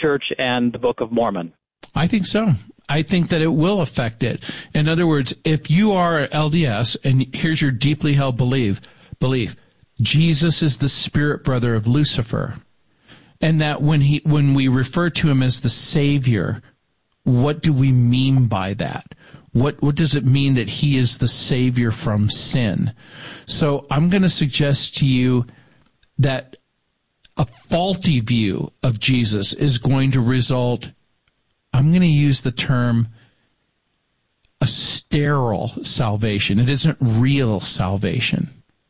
Church and the Book of Mormon? I think so. I think that it will affect it. In other words, if you are LDS, and here's your deeply held belief, Jesus is the spirit brother of Lucifer, and that when we refer to him as the Savior, what do we mean by that? What does it mean that he is the Savior from sin? So I'm going to suggest to you that a faulty view of Jesus is going to result, I'm going to use the term, a sterile salvation. It isn't real salvation.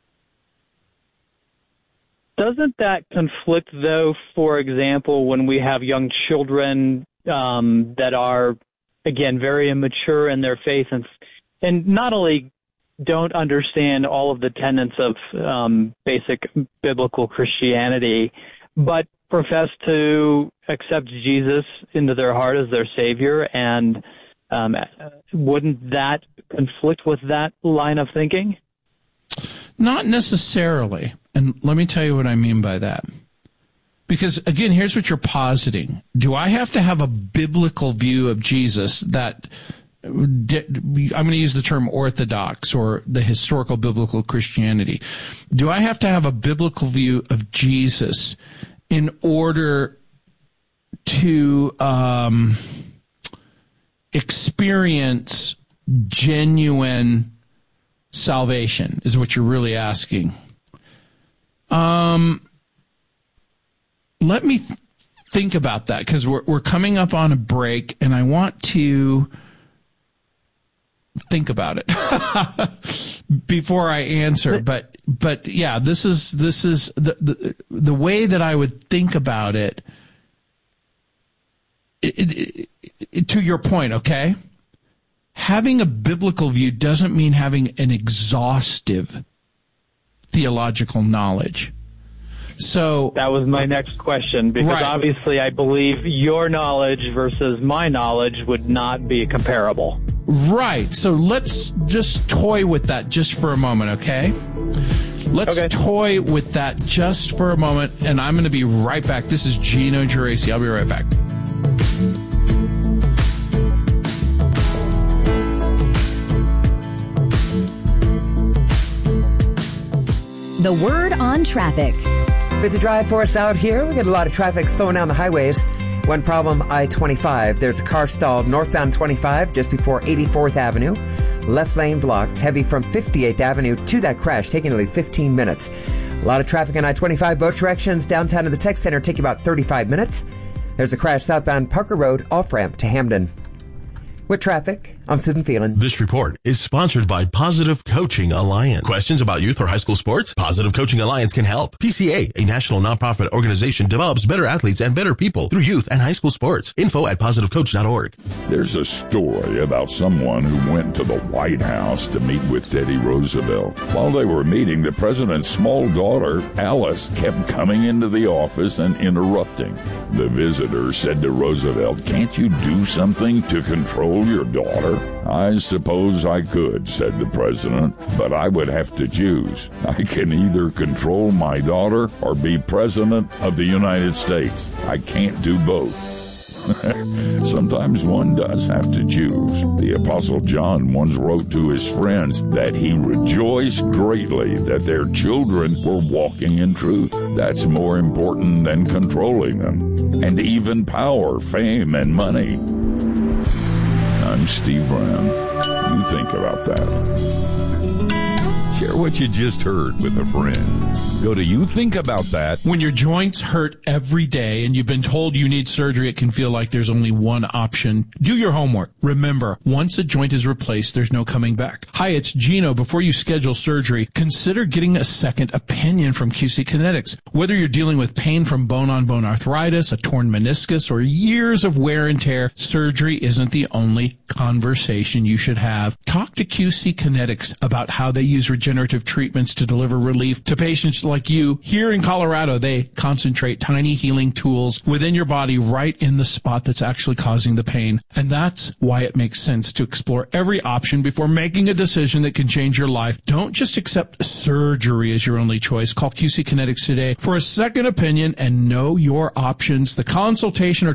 Doesn't that conflict, though, for example, when we have young children that are, again, very immature in their faith and not only don't understand all of the tenets of basic biblical Christianity, but profess to accept Jesus into their heart as their Savior, and wouldn't that conflict with that line of thinking? Not necessarily. And let me tell you what I mean by that. Because, again, here's what you're positing. Do I have to have a biblical view of Jesus that, I'm going to use the term orthodox or the historical biblical Christianity. Do I have to have a biblical view of Jesus in order to experience genuine salvation, is what you're really asking? Let me think about that, because we're coming up on a break, and I want to think about it before I answer. But yeah, this is the way that I would think about it. To your point, okay? Having a biblical view doesn't mean having an exhaustive theological knowledge. So that was my next question, because obviously I believe your knowledge versus my knowledge would not be comparable. Right. So let's just toy with that just for a moment, okay? Let's toy with that just for a moment, and I'm going to be right back. This is Gino Geraci. I'll be right back. The word on traffic. Busy drive for us out here. We got a lot of traffic slowing down the highways. One problem, I-25. There's a car stalled northbound 25 just before 84th Avenue. Left lane blocked, heavy from 58th Avenue to that crash, taking nearly 15 minutes. A lot of traffic on I-25 both directions. Downtown to the Tech Center taking about 35 minutes. There's a crash southbound Parker Road, off-ramp to Hamden. With traffic, I'm Susan Phelan. This report is sponsored by Positive Coaching Alliance. Questions about youth or high school sports? Positive Coaching Alliance can help. PCA, a national nonprofit organization, develops better athletes and better people through youth and high school sports. Info at positivecoach.org. There's a story about someone who went to the White House to meet with Teddy Roosevelt. While they were meeting, the president's small daughter, Alice, kept coming into the office and interrupting. The visitor said to Roosevelt, "Can't you do something to control your daughter?" "I suppose I could," said the president, "but I would have to choose. I can either control my daughter or be president of the United States. I can't do both." Sometimes one does have to choose. The Apostle John once wrote to his friends that he rejoiced greatly that their children were walking in truth. That's more important than controlling them, and even power, fame, and money. I'm Steve Brown. You think about that. Share what you just heard with a friend. Go to You Think About That. When your joints hurt every day and you've been told you need surgery, it can feel like there's only one option. Do your homework. Remember, once a joint is replaced, there's no coming back. Hi, it's Gino. Before you schedule surgery, consider getting a second opinion from QC Kinetics. Whether you're dealing with pain from bone-on-bone arthritis, a torn meniscus, or years of wear and tear, surgery isn't the only conversation you should have. Talk to QC Kinetics about how they use regenerative treatments to deliver relief to patients like you. Here in Colorado, they concentrate tiny healing tools within your body right in the spot that's actually causing the pain. And that's why it makes sense to explore every option before making a decision that can change your life. Don't just accept surgery as your only choice. Call QC Kinetics today for a second opinion and know your options. The consultation or